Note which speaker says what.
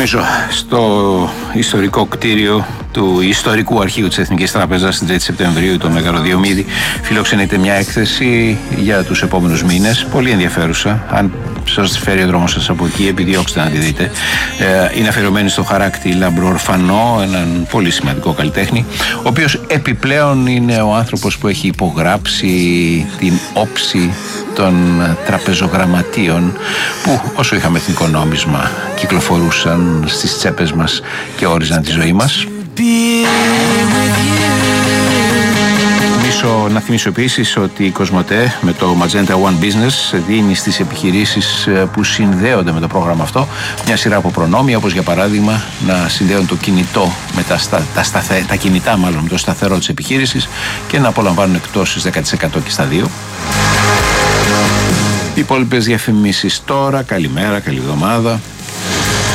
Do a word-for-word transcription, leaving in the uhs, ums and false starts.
Speaker 1: Θυμίζω, στο ιστορικό κτίριο του Ιστορικού Αρχείου της Εθνικής Τράπεζας στην τρίτη Σεπτεμβρίου, το Μέγαρο Διομήδη, φιλοξενείται μια έκθεση για τους επόμενους μήνες, πολύ ενδιαφέρουσα. Αν σας φέρει ο δρόμος σας από εκεί, επιδιώξτε να τη δείτε. Είναι αφιερωμένη στο χαράκτη Λαμπροορφανό, έναν πολύ σημαντικό καλλιτέχνη, ο οποίος επιπλέον είναι ο άνθρωπος που έχει υπογράψει την όψη των τραπεζογραμματίων που, όσο είχαμε εθνικό νόμισμα, κυκλοφορούσαν στις τσέπες μας και όριζαν τη ζωή μας. Θυμίσω, να θυμίσω επίσης ότι η Κοσμοτέ με το Magenta One Business δίνει στις επιχειρήσεις που συνδέονται με το πρόγραμμα αυτό μια σειρά από προνόμια, όπως για παράδειγμα να συνδέουν το κινητό με τα, στα, τα, σταθε, τα κινητά μάλλον με το σταθερό της επιχείρησης και να απολαμβάνουν εκτόσεις δέκα τοις εκατό και στα δύο. Οι υπόλοιπες διαφημίσεις τώρα. Καλημέρα, καλή εβδομάδα.